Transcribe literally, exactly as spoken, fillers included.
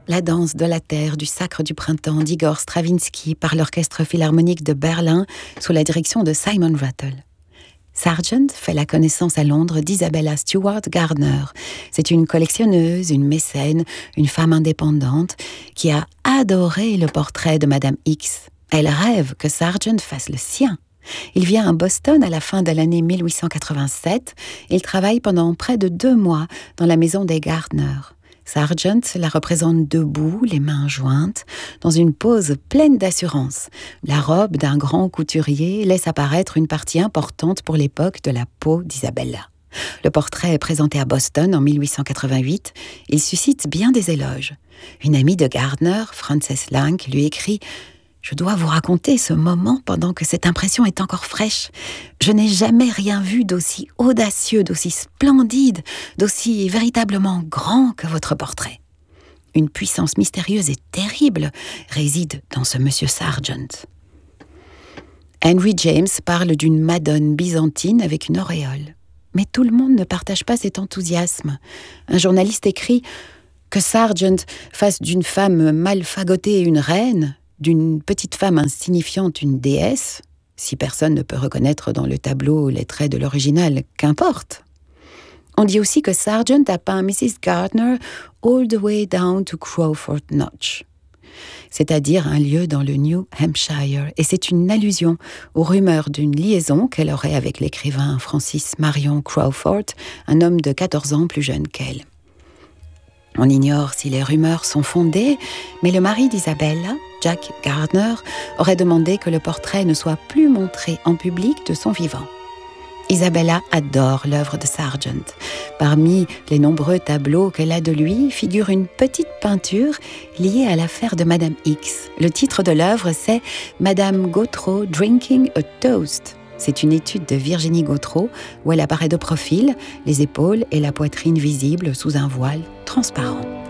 la danse de la terre du Sacre du printemps d'Igor Stravinsky par l'Orchestre philharmonique de Berlin sous la direction de Simon Rattle. Sargent fait la connaissance à Londres d'Isabella Stewart Gardner. C'est une collectionneuse, une mécène, une femme indépendante qui a adoré le portrait de Madame X. Elle rêve que Sargent fasse le sien. Il vient à Boston à la fin de l'année mille huit cent quatre-vingt-sept. Il travaille pendant près de deux mois dans la maison des Gardner. Sargent la représente debout, les mains jointes, dans une pose pleine d'assurance. La robe d'un grand couturier laisse apparaître une partie importante pour l'époque de la peau d'Isabella. Le portrait est présenté à Boston en mille huit cent quatre-vingt-huit. Il suscite bien des éloges. Une amie de Gardner, Frances Lang, lui écrit « Je dois vous raconter ce moment pendant que cette impression est encore fraîche. Je n'ai jamais rien vu d'aussi audacieux, d'aussi splendide, d'aussi véritablement grand que votre portrait. Une puissance mystérieuse et terrible réside dans ce monsieur Sargent. » Henry James parle d'une Madone byzantine avec une auréole. Mais tout le monde ne partage pas cet enthousiasme. Un journaliste écrit que Sargent fasse d'une femme mal fagotée une reine, d'une petite femme insignifiante une déesse, si personne ne peut reconnaître dans le tableau les traits de l'original, qu'importe. On dit aussi que Sargent a peint missus Gardner all the way down to Crowford Notch, c'est-à-dire un lieu dans le New Hampshire, et c'est une allusion aux rumeurs d'une liaison qu'elle aurait avec l'écrivain Francis Marion Crawford, un homme de quatorze ans plus jeune qu'elle. On ignore si les rumeurs sont fondées, mais le mari d'Isabella, Jack Gardner, aurait demandé que le portrait ne soit plus montré en public de son vivant. Isabella adore l'œuvre de Sargent. Parmi les nombreux tableaux qu'elle a de lui figure une petite peinture liée à l'affaire de Madame X. Le titre de l'œuvre, c'est « Madame Gautreau drinking a toast ». C'est une étude de Virginie Gautreau où elle apparaît de profil, les épaules et la poitrine visibles sous un voile transparent.